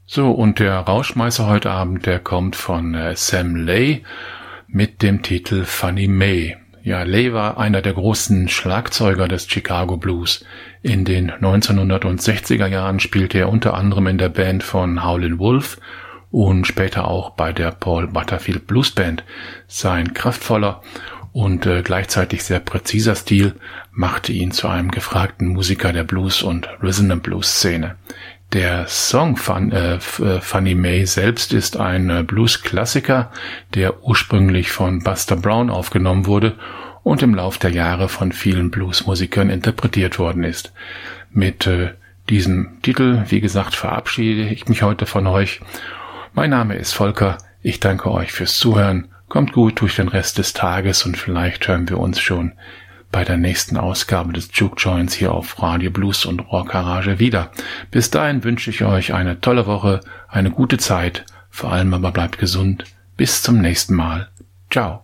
So, und der Rauschmeißer heute Abend, der kommt von Sam Lay mit dem Titel Funny May. Ja, Lay war einer der großen Schlagzeuger des Chicago Blues. In den 1960er Jahren spielte er unter anderem in der Band von Howlin' Wolf und später auch bei der Paul Butterfield Blues Band. Sein kraftvoller und gleichzeitig sehr präziser Stil machte ihn zu einem gefragten Musiker der Blues- und Rhythm-and-Blues-Szene. Der Song Funny May selbst ist ein Blues-Klassiker, der ursprünglich von Buster Brown aufgenommen wurde und im Lauf der Jahre von vielen Bluesmusikern interpretiert worden ist. Mit diesem Titel, wie gesagt, verabschiede ich mich heute von euch. Mein Name ist Volker, ich danke euch fürs Zuhören, kommt gut durch den Rest des Tages und vielleicht hören wir uns schon bei der nächsten Ausgabe des Juke Joints hier auf Radio Blues und Rock Garage wieder. Bis dahin wünsche ich euch eine tolle Woche, eine gute Zeit, vor allem aber bleibt gesund. Bis zum nächsten Mal. Ciao.